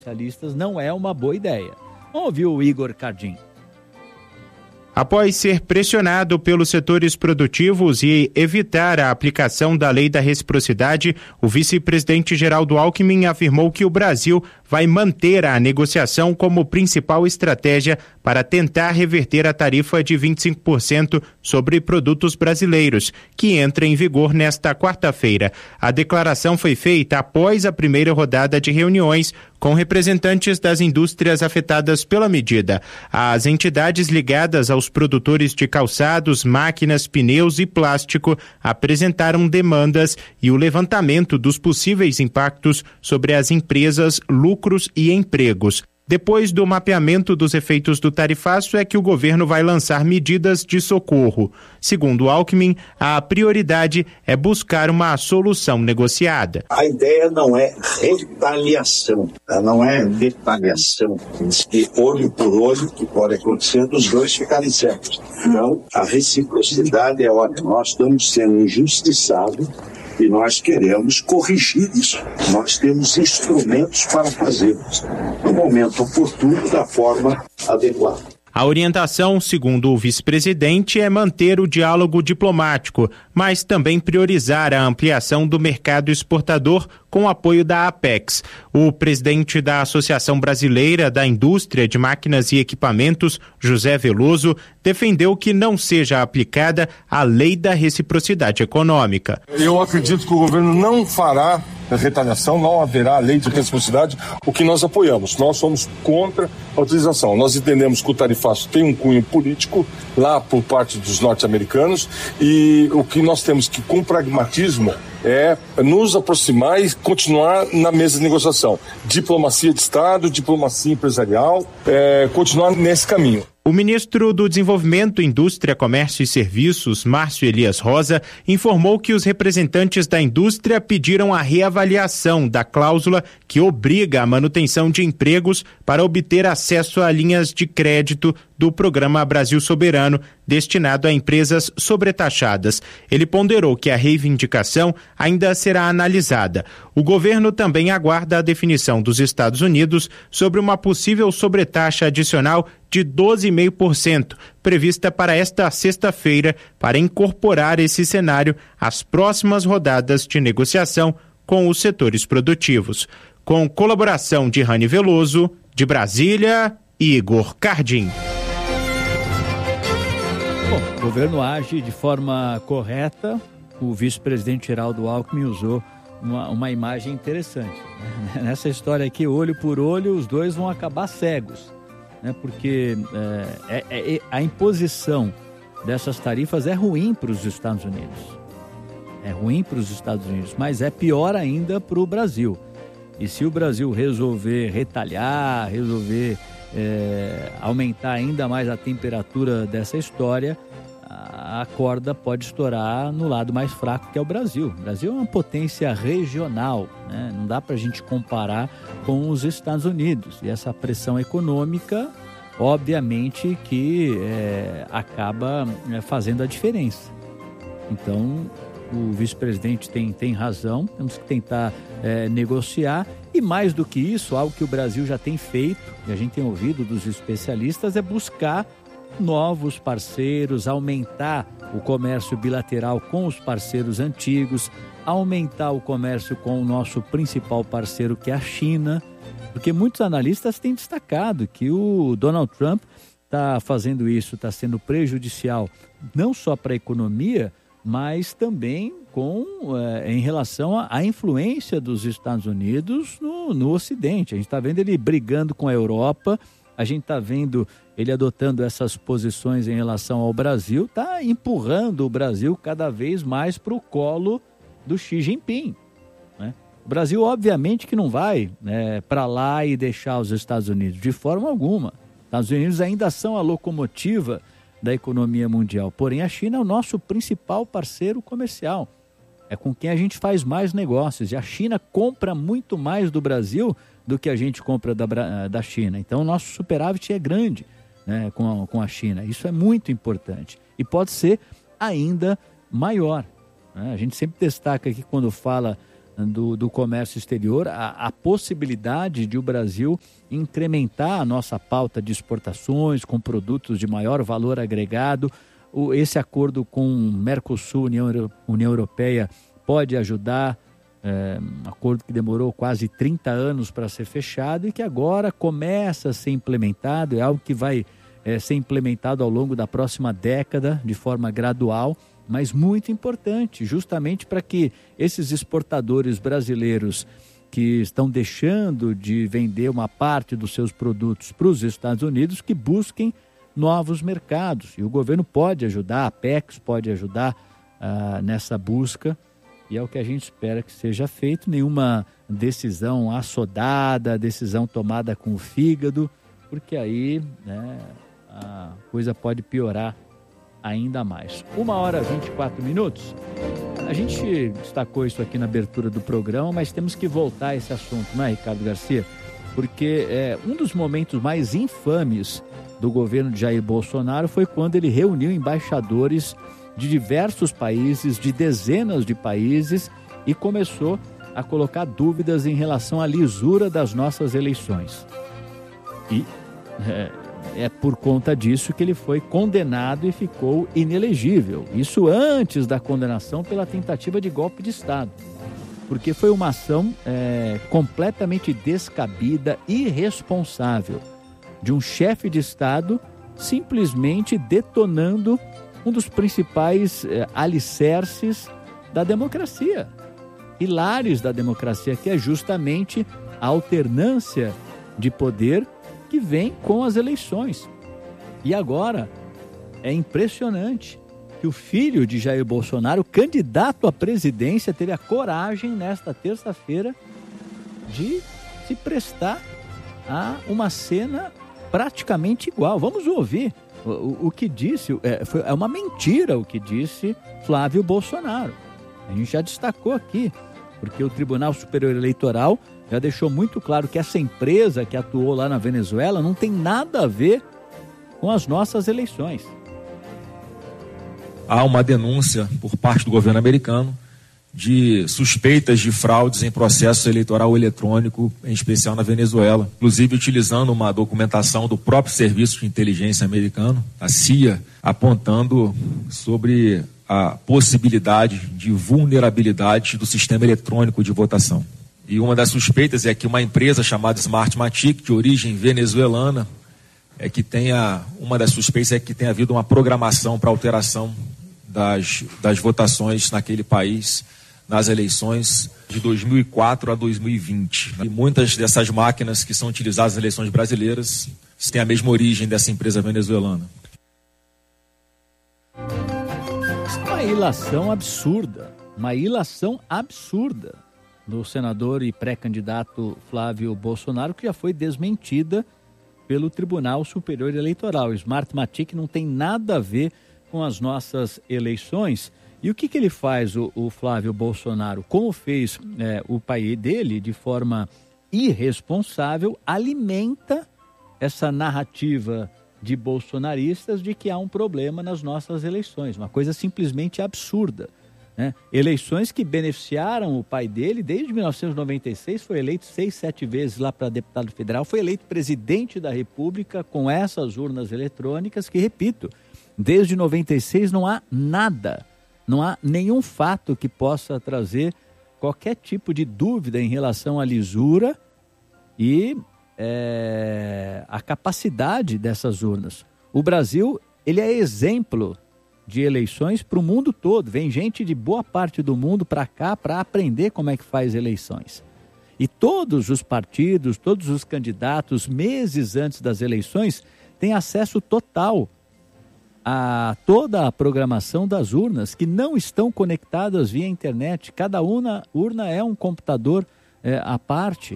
especialistas não é uma boa ideia. Vamos ouvir o Igor Cardim. Após ser pressionado pelos setores produtivos e evitar a aplicação da lei da reciprocidade, o vice-presidente Geraldo Alckmin afirmou que o Brasil vai manter a negociação como principal estratégia para tentar reverter a tarifa de 25% sobre produtos brasileiros, que entra em vigor nesta quarta-feira. A declaração foi feita após a primeira rodada de reuniões com representantes das indústrias afetadas pela medida. As entidades ligadas aos produtores de calçados, máquinas, pneus e plástico apresentaram demandas e o levantamento dos possíveis impactos sobre as empresas, lucros e empregos. Depois do mapeamento dos efeitos do tarifaço é que o governo vai lançar medidas de socorro. Segundo Alckmin, a prioridade é buscar uma solução negociada. A ideia não é retaliação, não é retaliação. E olho por olho, que pode acontecer dos dois ficarem certos. Então, a reciprocidade é ótima. Nós estamos sendo injustiçados e nós queremos corrigir isso. Nós temos instrumentos para fazê-los no momento oportuno, da forma adequada. A orientação, segundo o vice-presidente, é manter o diálogo diplomático, mas também priorizar a ampliação do mercado exportador com o apoio da Apex. O presidente da Associação Brasileira da Indústria de Máquinas e Equipamentos, José Veloso, defendeu que não seja aplicada a lei da reciprocidade econômica. Eu acredito que o governo não fará retaliação, não haverá lei de reciprocidade, o que nós apoiamos. Nós somos contra a utilização. Nós entendemos que o tarifaço tem um cunho político lá por parte dos norte-americanos e o que nós temos que, com pragmatismo, é nos aproximar e continuar na mesa de negociação. Diplomacia de Estado, diplomacia empresarial, continuar nesse caminho. O ministro do Desenvolvimento, Indústria, Comércio e Serviços, Márcio Elias Rosa, informou que os representantes da indústria pediram a reavaliação da cláusula que obriga a manutenção de empregos para obter acesso a linhas de crédito do Programa Brasil Soberano, destinado a empresas sobretaxadas. Ele ponderou que a reivindicação ainda será analisada. O governo também aguarda a definição dos Estados Unidos sobre uma possível sobretaxa adicional de 12,5%, prevista para esta sexta-feira, para incorporar esse cenário às próximas rodadas de negociação com os setores produtivos. Com colaboração de Rani Veloso, de Brasília, Igor Cardim. Bom, o governo age de forma correta. O vice-presidente Geraldo Alckmin usou uma imagem interessante. Nessa história aqui, olho por olho, os dois vão acabar cegos. Porque a imposição dessas tarifas é ruim para os Estados Unidos. É ruim para os Estados Unidos, mas é pior ainda para o Brasil. E se o Brasil resolver retalhar, resolver aumentar ainda mais a temperatura dessa história, a corda pode estourar no lado mais fraco, que é o Brasil. O Brasil é uma potência regional, né? Não dá para a gente comparar com os Estados Unidos. E essa pressão econômica, obviamente, que acaba fazendo a diferença. Então, o vice-presidente tem razão, temos que tentar negociar. E mais do que isso, algo que o Brasil já tem feito, e a gente tem ouvido dos especialistas, é buscar novos parceiros, aumentar o comércio bilateral com os parceiros antigos, aumentar o comércio com o nosso principal parceiro, que é a China, porque muitos analistas têm destacado que o Donald Trump está fazendo isso, está sendo prejudicial não só para a economia, mas também em relação à influência dos Estados Unidos no Ocidente. A gente está vendo ele brigando com a Europa, a gente está vendo ele adotando essas posições em relação ao Brasil, está empurrando o Brasil cada vez mais para o colo do Xi Jinping, né? O Brasil, obviamente, que não vai para lá e deixar os Estados Unidos, de forma alguma. Os Estados Unidos ainda são a locomotiva da economia mundial, porém a China é o nosso principal parceiro comercial. É com quem a gente faz mais negócios, e a China compra muito mais do Brasil do que a gente compra da China. Então o nosso superávit é grande, né, com a China. Isso é muito importante e pode ser ainda maior, né? A gente sempre destaca aqui quando fala do comércio exterior, a possibilidade de o Brasil incrementar a nossa pauta de exportações com produtos de maior valor agregado. Esse acordo com Mercosul, União Europeia, pode ajudar, um acordo que demorou quase 30 anos para ser fechado e que agora começa a ser implementado, é algo que vai ser implementado ao longo da próxima década de forma gradual, mas muito importante, justamente para que esses exportadores brasileiros que estão deixando de vender uma parte dos seus produtos para os Estados Unidos, que busquem novos mercados. E o governo pode ajudar, a Apex pode ajudar nessa busca, e é o que a gente espera que seja feito. Nenhuma decisão assodada, decisão tomada com o fígado, porque aí, né, a coisa pode piorar ainda mais. 1h24. A gente destacou isso aqui na abertura do programa, mas temos que voltar a esse assunto, não é, Ricardo Garcia? Porque um dos momentos mais infames do governo de Jair Bolsonaro foi quando ele reuniu embaixadores de diversos países, de dezenas de países, e começou a colocar dúvidas em relação à lisura das nossas eleições. E é por conta disso que ele foi condenado e ficou inelegível. Isso antes da condenação pela tentativa de golpe de Estado. Porque foi uma ação completamente descabida, irresponsável, de um chefe de Estado simplesmente detonando um dos principais alicerces da democracia, pilares da democracia, que é justamente a alternância de poder que vem com as eleições. E agora é impressionante que o filho de Jair Bolsonaro, candidato à presidência, teve a coragem nesta terça-feira de se prestar a uma cena praticamente igual. Vamos ouvir o que disse, é uma mentira o que disse Flávio Bolsonaro. A gente já destacou aqui, porque o Tribunal Superior Eleitoral já deixou muito claro que essa empresa que atuou lá na Venezuela não tem nada a ver com as nossas eleições. Há uma denúncia por parte do governo americano de suspeitas de fraudes em processo eleitoral eletrônico, em especial na Venezuela, inclusive utilizando uma documentação do próprio Serviço de Inteligência americano, a CIA, apontando sobre a possibilidade de vulnerabilidade do sistema eletrônico de votação. E uma das suspeitas é que uma empresa chamada Smartmatic, de origem venezuelana, uma das suspeitas é que tenha havido uma programação para alteração das votações naquele país nas eleições de 2004 a 2020. E muitas dessas máquinas que são utilizadas nas eleições brasileiras têm a mesma origem dessa empresa venezuelana. Uma ilação absurda do senador e pré-candidato Flávio Bolsonaro, que já foi desmentida pelo Tribunal Superior Eleitoral. O Smartmatic não tem nada a ver com as nossas eleições. E o que ele faz, o Flávio Bolsonaro? Como fez o pai dele, de forma irresponsável, alimenta essa narrativa de bolsonaristas de que há um problema nas nossas eleições. Uma coisa simplesmente absurda, né? Eleições que beneficiaram o pai dele desde 1996, foi eleito 6, 7 vezes lá para deputado federal, foi eleito presidente da República com essas urnas eletrônicas que, repito, desde 96 não há nada, não há nenhum fato que possa trazer qualquer tipo de dúvida em relação à lisura e a capacidade dessas urnas. O Brasil, ele é exemplo de eleições para o mundo todo. Vem gente de boa parte do mundo para cá para aprender como é que faz eleições. E todos os partidos, todos os candidatos, meses antes das eleições, têm acesso total a toda a programação das urnas, que não estão conectadas via internet. Cada urna é um computador à parte.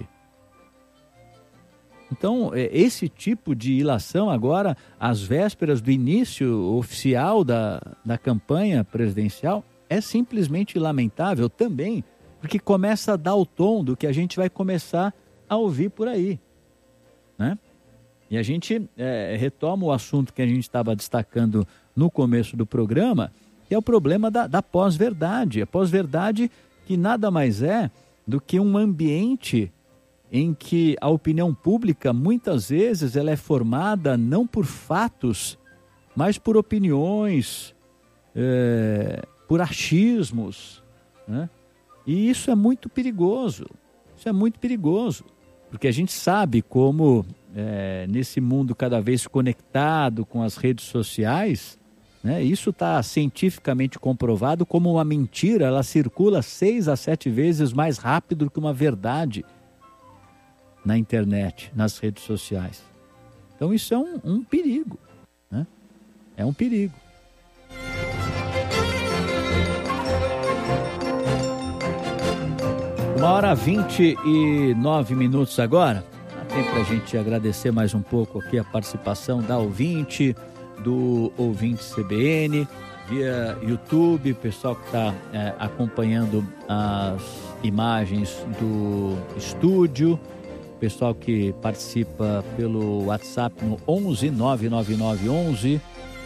Então, esse tipo de ilação agora, às vésperas do início oficial da campanha presidencial, é simplesmente lamentável também, porque começa a dar o tom do que a gente vai começar a ouvir por aí, né? E a gente retoma o assunto que a gente estava destacando no começo do programa, que é o problema da pós-verdade. A pós-verdade que nada mais é do que um ambiente em que a opinião pública, muitas vezes, ela é formada não por fatos, mas por opiniões, por achismos, né? E isso é muito perigoso. Isso é muito perigoso, porque a gente sabe como, nesse mundo cada vez conectado com as redes sociais, né, isso está cientificamente comprovado como uma mentira, ela circula 6 a 7 vezes mais rápido que uma verdade na internet, nas redes sociais. Então isso é um perigo, né? É um perigo. Uma hora 29 minutos agora. Dá tempo para a gente agradecer mais um pouco aqui a participação da ouvinte, do ouvinte CBN, via YouTube, o pessoal que está acompanhando as imagens do estúdio, o pessoal que participa pelo WhatsApp no 11 999 11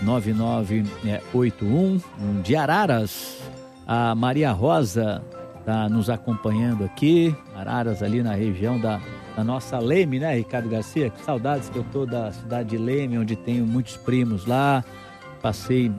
9981, de Araras, a Maria Rosa está nos acompanhando aqui, Araras ali na região da nossa Leme, né, Ricardo Garcia? Que saudades que eu tô da cidade de Leme, onde tenho muitos primos lá, passei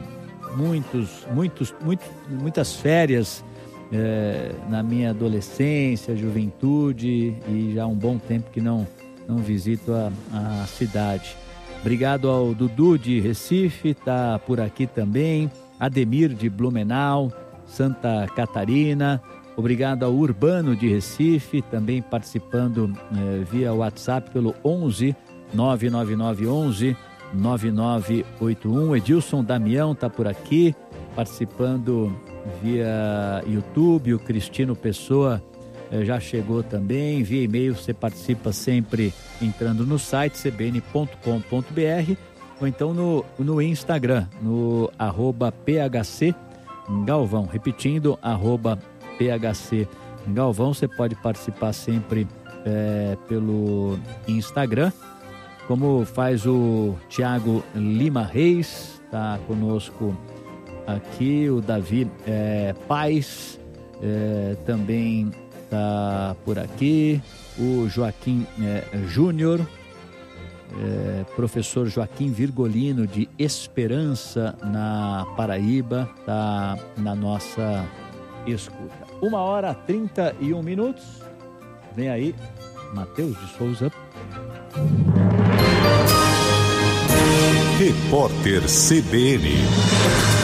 muitas férias na minha adolescência, juventude, e já há um bom tempo que não visito a cidade. Obrigado ao Dudu de Recife, tá por aqui também, Ademir de Blumenau, Santa Catarina. Obrigado ao Urbano de Recife, também participando via WhatsApp pelo 11 999 11 9981. Edilson Damião está por aqui, participando via YouTube. O Cristino Pessoa já chegou também. Via e-mail você participa sempre entrando no site cbn.com.br ou então no Instagram, no @PHC Galvão. Repetindo, @PHC Galvão. Você pode participar sempre pelo Instagram, como faz o Tiago Lima Reis, está conosco aqui, o Davi Paz também está por aqui, o Joaquim Júnior, professor Joaquim Virgolino de Esperança, na Paraíba, está na nossa escuta. 1h31. Vem aí, Matheus de Souza. Repórter CBN.